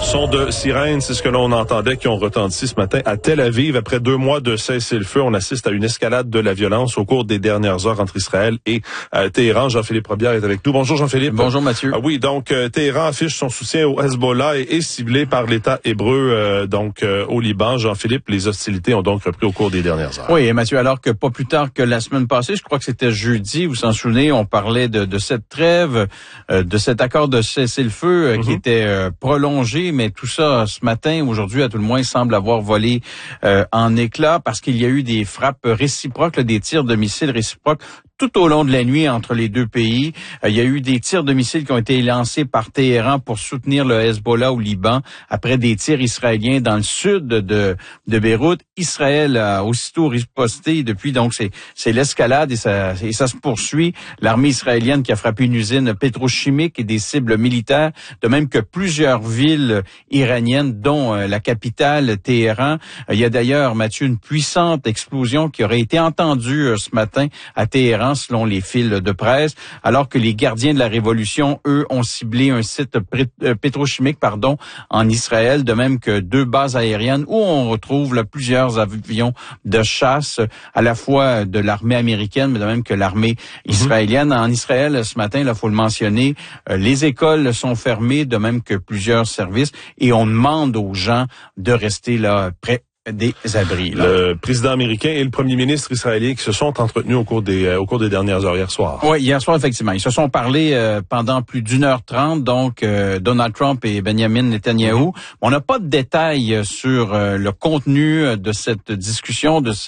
Son de sirène, c'est ce que l'on entendait qui ont retenti ce matin à Tel Aviv. Après 2 mois de cessez-le-feu, on assiste à une escalade de la violence au cours des dernières heures entre Israël et Téhéran. Jean-Philippe Robillard est avec nous. Bonjour Jean-Philippe. Bonjour Mathieu. Oui, donc Téhéran affiche son soutien au Hezbollah et est ciblé par l'État hébreu au Liban. Jean-Philippe, les hostilités ont donc repris au cours des dernières heures. Oui, et Mathieu, alors que pas plus tard que la semaine passée, je crois que c'était jeudi, vous vous en souvenez, on parlait de cette trêve, de cet accord de cessez-le-feu qui était prolongé, mais tout ça ce matin, aujourd'hui à tout le moins, semble avoir volé en éclats parce qu'il y a eu des frappes réciproques, des tirs de missiles réciproques tout au long de la nuit entre les deux pays. Il y a eu des tirs de missiles qui ont été lancés par Téhéran pour soutenir le Hezbollah au Liban après des tirs israéliens dans le sud de Beyrouth. Israël a aussitôt riposté. Depuis, donc, c'est l'escalade et ça se poursuit. L'armée israélienne qui a frappé une usine pétrochimique et des cibles militaires, de même que plusieurs villes iraniennes, dont la capitale Téhéran. Il y a d'ailleurs, Mathieu, une puissante explosion qui aurait été entendue ce matin à Téhéran, selon les fils de presse, alors que les gardiens de la révolution, eux, ont ciblé un site pétrochimique, en Israël, de même que 2 bases aériennes où on retrouve plusieurs avions de chasse, à la fois de l'armée américaine, mais de même que l'armée israélienne. En Israël, ce matin, il faut le mentionner, les écoles sont fermées, de même que plusieurs services, et on demande aux gens de rester là près des abris. Le président américain et le premier ministre israélien qui se sont entretenus au cours des dernières heures hier soir. Oui, hier soir, effectivement. Ils se sont parlé pendant plus d'1h30, donc Donald Trump et Benjamin Netanyahu. On n'a pas de détails sur le contenu de cette discussion, de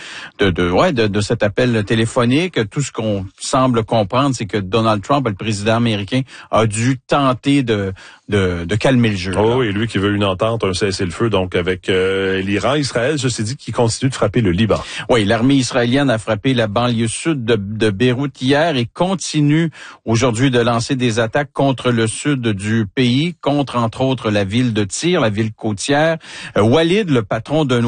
cet appel téléphonique. Tout ce qu'on semble comprendre, c'est que Donald Trump, le président américain, a dû tenter de calmer le jeu. Oh, et lui qui veut une entente, un cessez-le-feu, donc avec l'Iran. Israël, ceci dit, qui continue de frapper le Liban. Oui, l'armée israélienne a frappé la banlieue sud de Beyrouth hier et continue aujourd'hui de lancer des attaques contre le sud du pays, contre entre autres la ville de Tyr, la ville côtière. Walid, le patron d'un